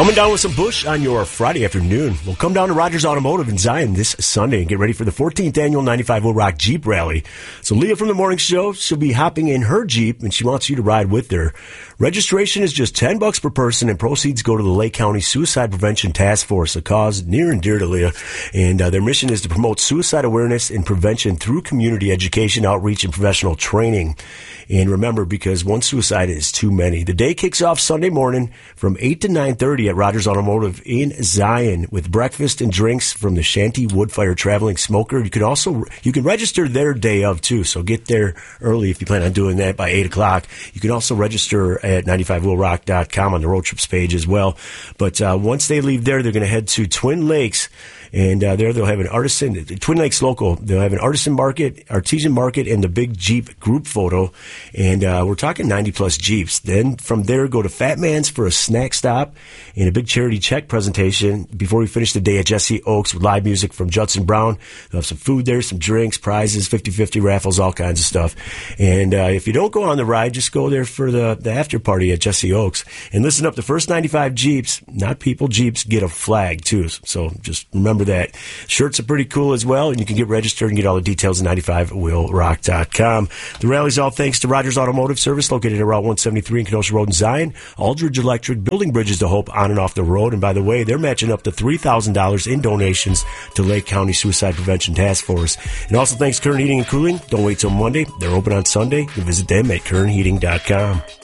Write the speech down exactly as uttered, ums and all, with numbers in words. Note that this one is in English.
Coming down with some Busch on your Friday afternoon. We'll come down to Rogers Automotive in Zion this Sunday and get ready for the fourteenth annual ninety-five Will Rock Jeep Rally. So Leah from the morning show, she'll be hopping in her Jeep, and she wants you to ride with her. Registration is just ten bucks per person, and proceeds go to the Lake County Suicide Prevention Task Force, a cause near and dear to Leah. And uh, their mission is to promote suicide awareness and prevention through community education, outreach, and professional training. And remember, because one suicide is too many. The day kicks off Sunday morning from eight to nine thirty at Rogers Automotive in Zion with breakfast and drinks from the Shanty Woodfire Traveling Smoker. You can also you can register their day of, too, so get there early if you plan on doing that by eight o'clock. You can also register at ninety-five will rock dot com on the road trips page as well. But uh, once they leave there, they're going to head to Twin Lakes. And uh, there they'll have an artisan, Twin Lakes local, they'll have an artisan market, artisan market, and the big Jeep group photo. And uh, we're talking ninety-plus Jeeps. Then from there, go to Fat Man's for a snack stop and a big charity check presentation before we finish the day at Jesse Oaks with live music from Judson Brown. They'll have some food there, some drinks, prizes, fifty-fifty raffles, all kinds of stuff. And uh, if you don't go on the ride, just go there for the, the after party at Jesse Oaks. And listen up, the first ninety-five Jeeps, not people, Jeeps, get a flag, too. So just remember that. Shirts are pretty cool as well, and you can get registered and get all the details at ninety-five will rock dot com. The rally's all thanks to Rogers Automotive Service, located at Route one seventy-three in Kenosha Road in Zion. Aldridge Electric, building bridges to hope on and off the road. And by the way, they're matching up to three thousand dollars in donations to Lake County Suicide Prevention Task Force. And also thanks to Kern Heating and Cooling. Don't wait till Monday. They're open on Sunday. You can visit them at kern heating dot com.